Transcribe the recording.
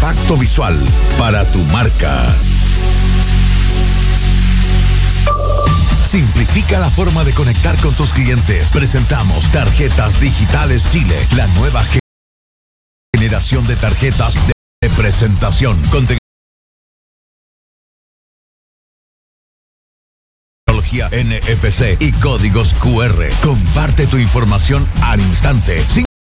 impacto visual para tu marca. Simplifica la forma de conectar con tus clientes. Presentamos Tarjetas Digitales Chile, la nueva generación de tarjetas de presentación con tecnología NFC y códigos QR. Comparte tu información al instante, sin